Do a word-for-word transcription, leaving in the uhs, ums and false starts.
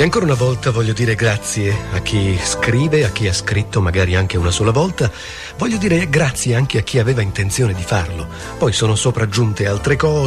E ancora una volta voglio dire grazie a chi scrive, a chi ha scritto magari anche una sola volta. Voglio dire grazie anche a chi aveva intenzione di farlo. Poi sono sopraggiunte altre cose.